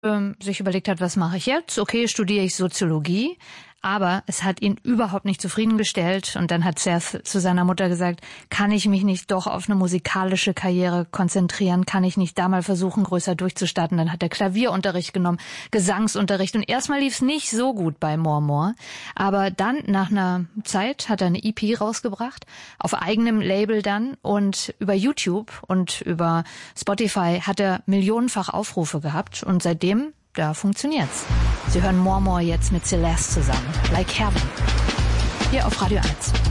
sich überlegt hat, was mache ich jetzt? Okay, studiere ich Soziologie. Aber es hat ihn überhaupt nicht zufriedengestellt. Und dann hat Seth zu seiner Mutter gesagt, kann ich mich nicht doch auf eine musikalische Karriere konzentrieren? Kann ich nicht da mal versuchen, größer durchzustarten? Dann hat er Klavierunterricht genommen, Gesangsunterricht. Und erstmal lief es nicht so gut bei More More. Aber dann, nach einer Zeit, hat er eine EP rausgebracht, auf eigenem Label dann. Und über YouTube und über Spotify hat er millionenfach Aufrufe gehabt. Und seitdem, da funktioniert's. Sie hören More More jetzt mit Celeste zusammen. Like Heaven. Hier auf Radio 1.